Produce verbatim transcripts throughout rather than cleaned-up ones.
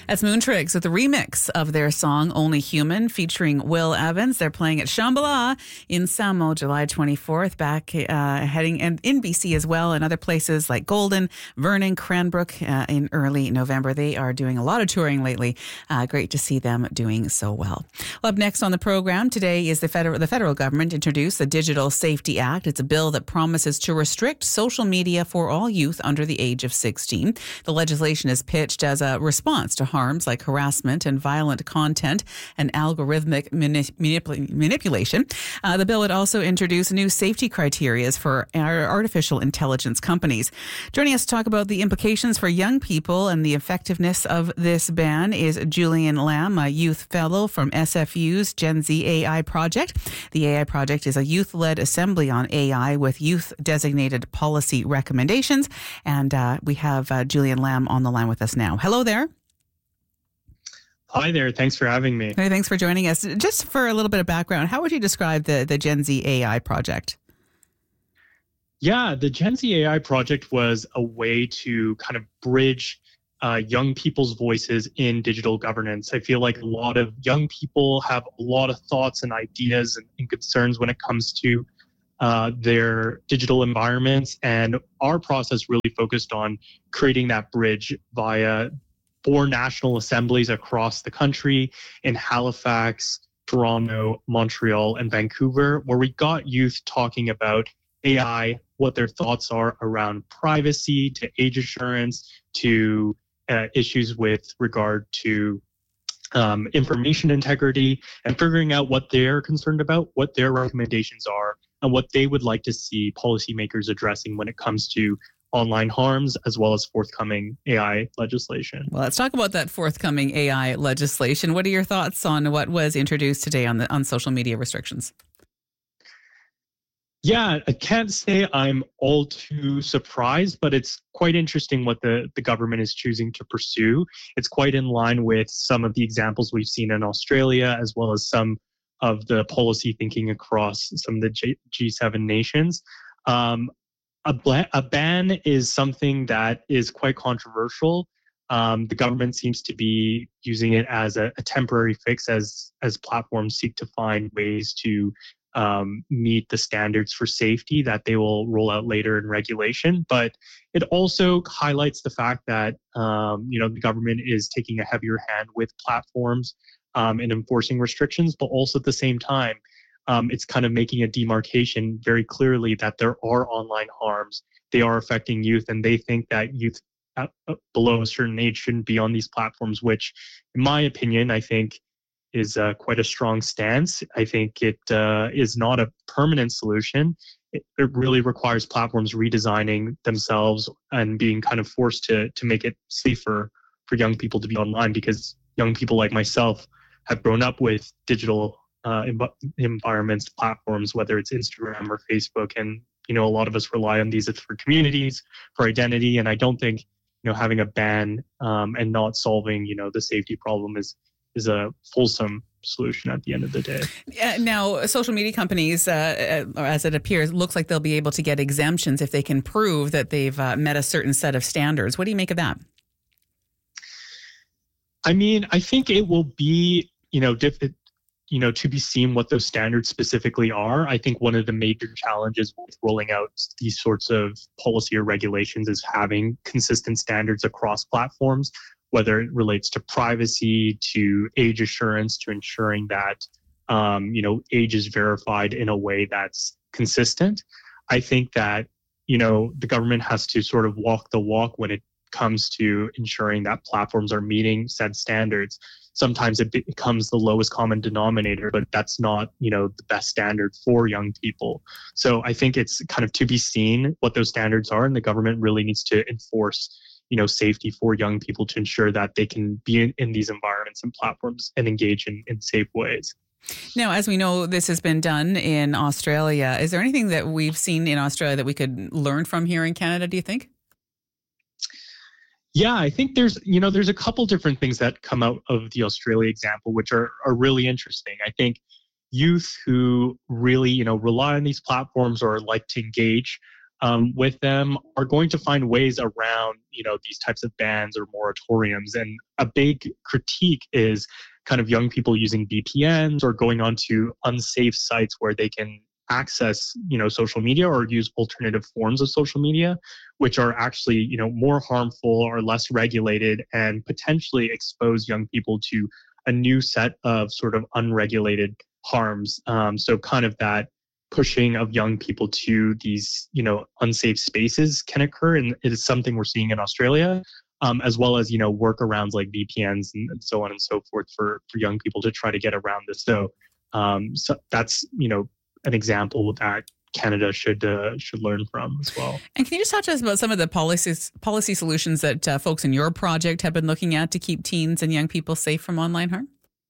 That's Moontricks with a remix of their song Only Human featuring Will Evans. They're playing at Shambhala in Samo July twenty-fourth, back uh, heading and in B C as well, and other places like Golden, Vernon, Cranbrook uh, in early November. They are doing a lot of touring lately. Uh, great to see them doing so well. Well, up next on the program today is the federal, the federal government introduced the Digital Safety Act. It's a bill that promises to restrict social media for all youth under the age of sixteen. The legislation is pitched as a response to harms like harassment and violent content and algorithmic manip- manipulation. Uh, the bill would also introduce new safety criteria for our artificial intelligence companies. Joining us to talk about the implications for young people and the effectiveness of this ban is Julian Lamb, a youth fellow from S F U's Gen Z A I project. The A I project is a youth-led assembly on A I with youth-designated policy recommendations. And uh, we have uh, Julian Lamb on the line with us now. Hello there. Hi there. Thanks for having me. Hey, thanks for joining us. Just for a little bit of background, how would you describe the, the Gen Z A I project? Yeah, the Gen Z A I project was a way to kind of bridge uh, young people's voices in digital governance. I feel like a lot of young people have a lot of thoughts and ideas and, and concerns when it comes to uh, their digital environments. And our process really focused on creating that bridge via four national assemblies across the country in Halifax, Toronto, Montreal, and Vancouver, where we got youth talking about A I, what their thoughts are around privacy, to age assurance, to uh, issues with regard to um, information integrity, and figuring out what they're concerned about, what their recommendations are, and what they would like to see policymakers addressing when it comes to online harms, as well as forthcoming A I legislation. Well, let's talk about that forthcoming A I legislation. What are your thoughts on what was introduced today on the on social media restrictions? Yeah, I can't say I'm all too surprised, but it's quite interesting what the, the government is choosing to pursue. It's quite in line with some of the examples we've seen in Australia, as well as some of the policy thinking across some of the G- G7 nations. Um, A, bla- a ban is something that is quite controversial. Um, the government seems to be using it as a, a temporary fix as as platforms seek to find ways to um, meet the standards for safety that they will roll out later in regulation. But it also highlights the fact that um, you know the government is taking a heavier hand with platforms um, in enforcing restrictions, but also at the same time, Um, it's kind of making a demarcation very clearly that there are online harms. They are affecting youth, and they think that youth at, uh, below a certain age shouldn't be on these platforms, which, in my opinion, I think is uh, quite a strong stance. I think it uh, is not a permanent solution. It, it really requires platforms redesigning themselves and being kind of forced to to make it safer for young people to be online, because young people like myself have grown up with digital Uh, environments, platforms, whether it's Instagram or Facebook. And, you know, a lot of us rely on these for communities, for identity. And I don't think, you know, having a ban um, and not solving, you know, the safety problem is is a fulsome solution at the end of the day. Uh, now, social media companies, uh, uh, as it appears, looks like they'll be able to get exemptions if they can prove that they've uh, met a certain set of standards. What do you make of that? I mean, I think it will be, you know, diff- you know, to be seen what those standards specifically are. I think one of the major challenges with rolling out these sorts of policy or regulations is having consistent standards across platforms, whether it relates to privacy, to age assurance, to ensuring that, um, you know, age is verified in a way that's consistent. I think that, you know, the government has to sort of walk the walk when it comes to ensuring that platforms are meeting said standards. Sometimes it becomes the lowest common denominator, but that's not, you know, the best standard for young people. So I think it's kind of to be seen what those standards are, and the government really needs to enforce, you know, safety for young people to ensure that they can be in, in these environments and platforms and engage in, in safe ways. Now, as we know, this has been done in Australia. Is there anything that we've seen in Australia that we could learn from here in Canada, do you think? Yeah, I think there's, you know, there's a couple different things that come out of the Australia example, which are, are really interesting. I think youth who really, you know, rely on these platforms or like to engage um, with them are going to find ways around, you know, these types of bans or moratoriums. And a big critique is kind of young people using V P Ns or going onto unsafe sites where they can access, you know, social media or use alternative forms of social media, which are actually, you know, more harmful or less regulated and potentially expose young people to a new set of sort of unregulated harms. Um, so kind of that pushing of young people to these, you know, unsafe spaces can occur. And it is something we're seeing in Australia, um, as well as, you know, workarounds like V P Ns and, and so on and so forth for, for young people to try to get around this. So, um, so that's, you know, an example that Canada should uh, should learn from as well. And can you just talk to us about some of the policies, policy solutions that uh, folks in your project have been looking at to keep teens and young people safe from online harm?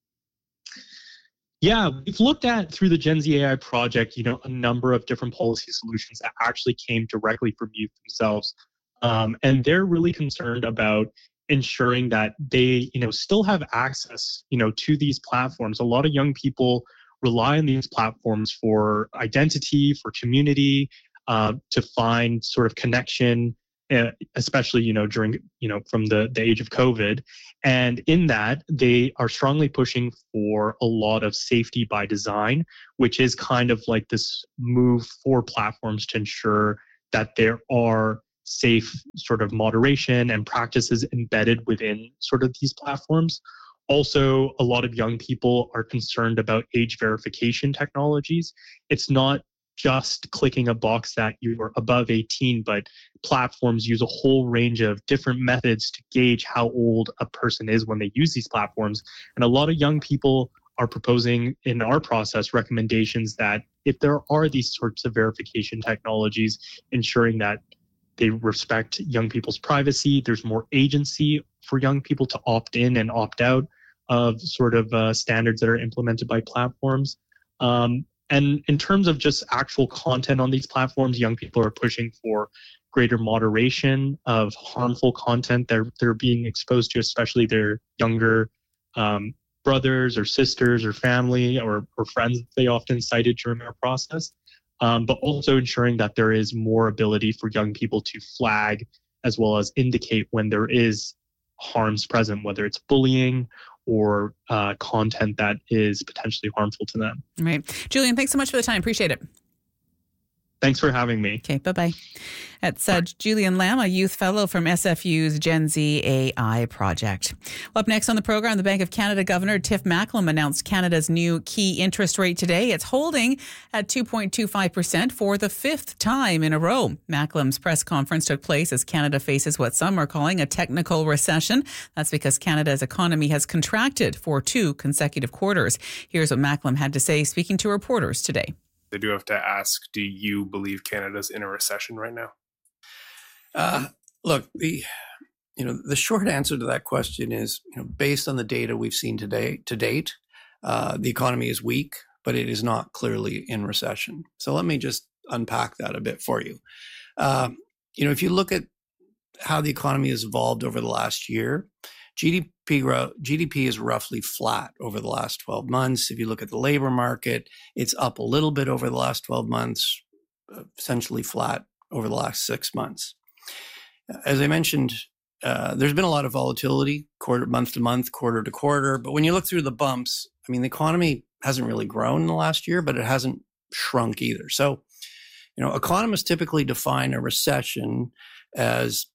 Yeah, we've looked at through the Gen Z A I project, you know, a number of different policy solutions that actually came directly from youth themselves. Um, and they're really concerned about ensuring that they, you know, still have access, you know, to these platforms. A lot of young people rely on these platforms for identity, for community, uh, to find sort of connection, uh, especially, you know, during, you know, from the, the age of COVID. And in that, they are strongly pushing for a lot of safety by design, which is kind of like this move for platforms to ensure that there are safe sort of moderation and practices embedded within sort of these platforms. Also, a lot of young people are concerned about age verification technologies. It's not just clicking a box that you are above eighteen, but platforms use a whole range of different methods to gauge how old a person is when they use these platforms. And a lot of young people are proposing in our process recommendations that if there are these sorts of verification technologies, ensuring that they respect young people's privacy, there's more agency for young people to opt in and opt out of sort of uh, standards that are implemented by platforms. Um, and in terms of just actual content on these platforms, young people are pushing for greater moderation of harmful content they're, they're being exposed to, especially their younger um, brothers or sisters or family or, or friends they often cited during our process. Um, but also ensuring that there is more ability for young people to flag as well as indicate when there is harms present, whether it's bullying or uh, content that is potentially harmful to them. Right. Julian, thanks so much for the time. Appreciate it. Thanks for having me. Okay, bye-bye. That's uh, Julian Lamb, a youth fellow from S F U's Gen Z A I project. Well, up next on the program, the Bank of Canada Governor Tiff Macklem announced Canada's new key interest rate today. It's holding at two point two five percent for the fifth time in a row. Macklem's press conference took place as Canada faces what some are calling a technical recession. That's because Canada's economy has contracted for two consecutive quarters. Here's what Macklem had to say speaking to reporters today. I do have to ask, do you believe Canada's in a recession right now? Uh, look, the you know the short answer to that question is, you know, based on the data we've seen today to date, uh, the economy is weak, but it is not clearly in recession. So let me just unpack that a bit for you. Uh, you know, if you look at how the economy has evolved over the last year, G D P growth, G D P is roughly flat over the last twelve months. If you look at the labor market, it's up a little bit over the last twelve months, essentially flat over the last six months. As I mentioned, uh, there's been a lot of volatility quarter, month to month, quarter to quarter. But when you look through the bumps, I mean, the economy hasn't really grown in the last year, but it hasn't shrunk either. So, you know, economists typically define a recession as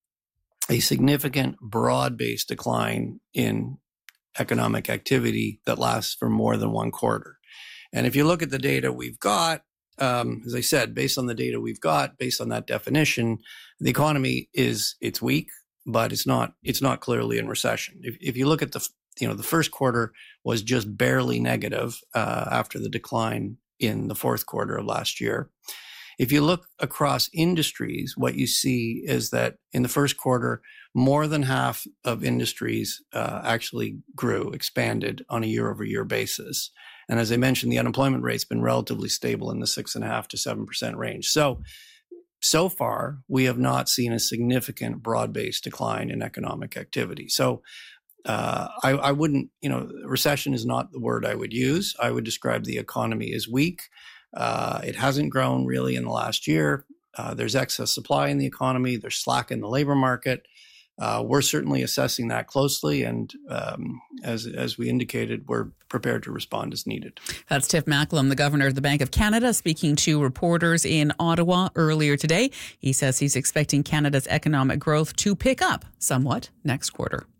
a significant broad-based decline in economic activity that lasts for more than one quarter. And if you look at the data we've got, um, as I said, based on the data we've got, based on that definition, the economy is it's weak, but it's not it's not clearly in recession. If, if you look at the you know the first quarter was just barely negative uh, after the decline in the fourth quarter of last year. If you look across industries, what you see is that in the first quarter, more than half of industries uh, actually grew, expanded on a year-over-year basis. And as I mentioned, the unemployment rate's been relatively stable in the six and a half to seven percent range. So, so far, we have not seen a significant broad-based decline in economic activity. So, uh, I, I wouldn't, you know, recession is not the word I would use. I would describe the economy as weak. Uh, it hasn't grown really in the last year. Uh, there's excess supply in the economy. There's slack in the labor market. Uh, we're certainly assessing that closely, and um, as as we indicated, we're prepared to respond as needed. That's Tiff Macklem, the governor of the Bank of Canada, speaking to reporters in Ottawa earlier today. He says he's expecting Canada's economic growth to pick up somewhat next quarter.